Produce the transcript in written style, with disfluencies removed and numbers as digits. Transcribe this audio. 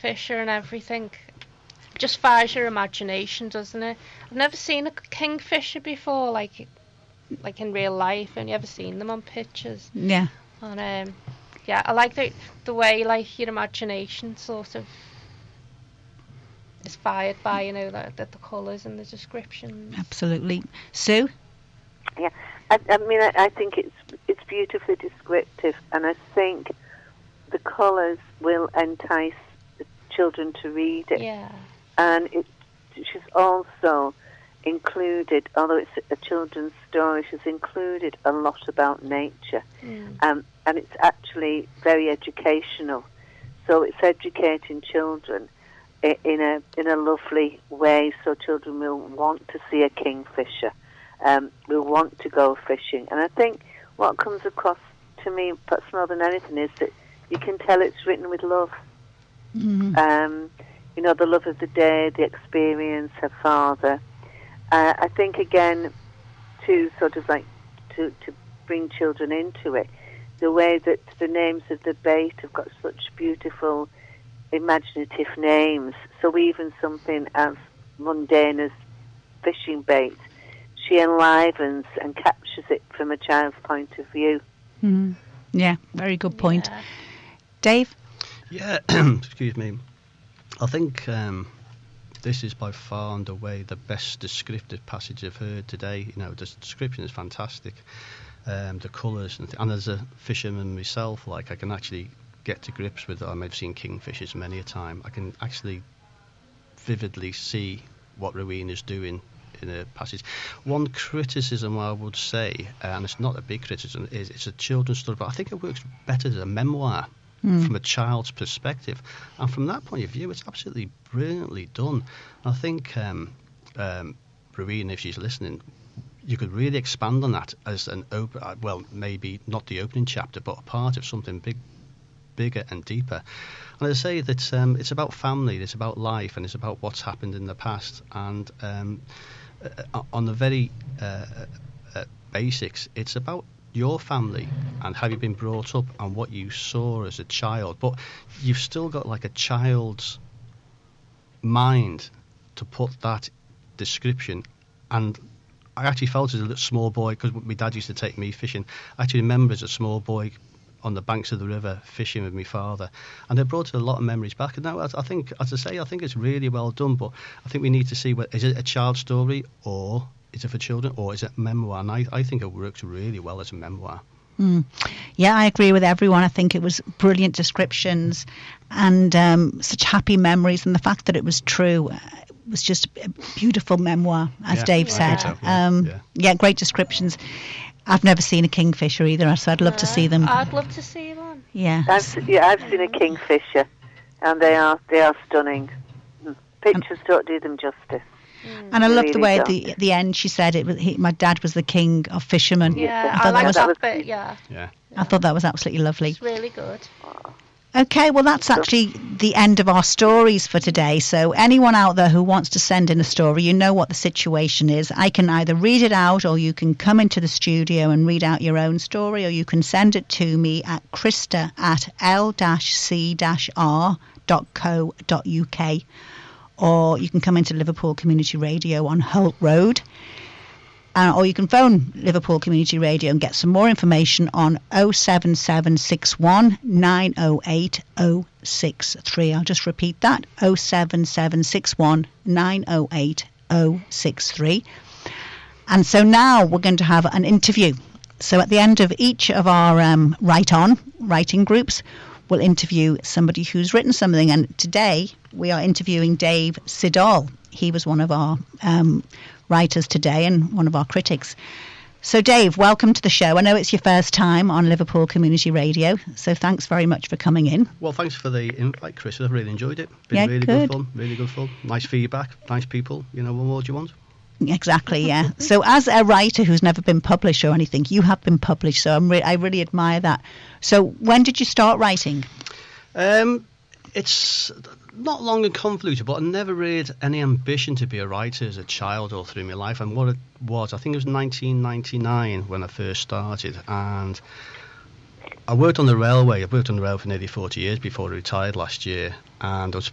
kingfisher and everything. It just fires your imagination, doesn't it? I've never seen a kingfisher before, like in real life. I've never seen them on pictures. Yeah. And yeah, I like the way like your imagination sort of is fired by, you know, the colours and the descriptions. Absolutely. Sue? Yeah, I mean, I think it's beautifully descriptive, and I think the colours will entice the children to read it. Yeah. And she's also included, although it's a children's story, she's included a lot about nature. And it's actually very educational. So it's educating children in a lovely way, so children will want to see a kingfisher, will want to go fishing. And I think what comes across to me, perhaps more than anything, is that you can tell it's written with love. Mm-hmm. You know, the love of the day, the experience, her father. I think, again, to sort of like to bring children into it, the way that the names of the bait have got such beautiful, imaginative names. So even something as mundane as fishing bait, she enlivens and captures it from a child's point of view. Mm-hmm. Yeah, very good point. Yeah. Dave? Yeah, excuse me. I think this is by far and away the best descriptive passage I've heard today. You know, the description is fantastic. The colours, and as a fisherman myself, like I can actually get to grips with it. I've seen kingfishers many a time. I can actually vividly see what Rowena's doing in a passage. One criticism I would say, and it's not a big criticism, is it's a children's story, but I think it works better as a memoir from a child's perspective. And from that point of view, it's absolutely brilliantly done. I think Rowena, if she's listening, you could really expand on that as an well, maybe not the opening chapter, but a part of something bigger and deeper. And I say that it's about family, it's about life, and it's about what's happened in the past. And on the very basics, it's about your family and how you've been brought up and what you saw as a child. But you've still got like a child's mind to put that description. And I actually felt as a little small boy, because my dad used to take me fishing. I actually remember as a small boy on the banks of the river fishing with my father, and it brought a lot of memories back. And now I think, as I say, I think it's really well done, but I think we need to see, is it a child's story, or is it for children, or is it memoir? And I think it works really well as a memoir. Yeah, I agree with everyone. I think it was brilliant descriptions and such happy memories, and the fact that it was true. It was just a beautiful memoir, as Dave said. Yeah, great descriptions. I've never seen a kingfisher either, so I'd love to see them. I'd love to see one. Yeah. I've seen a kingfisher, and they are stunning. Pictures don't do them justice. And I love really the way at the end she said my dad was the king of fishermen. Yeah, I like that bit. Yeah. I thought that was absolutely lovely. It's really good. Okay, well, that's actually the end of our stories for today. So anyone out there who wants to send in a story, you know what the situation is. I can either read it out, or you can come into the studio and read out your own story, or you can send it to me at krista@l-c-r.co.uk, or you can come into Liverpool Community Radio on Holt Road. Or you can phone Liverpool Community Radio and get some more information on 07761 908 063. I'll just repeat that, 07761 908 063. And so now we're going to have an interview. So at the end of each of our writing groups, we'll interview somebody who's written something. And today we are interviewing Dave Siddall. He was one of our writers today and one of our critics. So Dave, welcome to the show. I know it's your first time on Liverpool Community Radio, so thanks very much for coming in. Well, thanks for the invite, Chris. I've really enjoyed it. Been really good fun. Nice feedback, nice people. You know, what more do you want? Exactly, yeah. So as a writer who's never been published or anything, you have been published, so I really admire that. So when did you start writing? It's not long and convoluted, but I never really had any ambition to be a writer as a child or through my life. And what it was, I think it was 1999 when I first started, and I worked on the railway. I've worked on the rail for nearly 40 years before I retired last year, and I was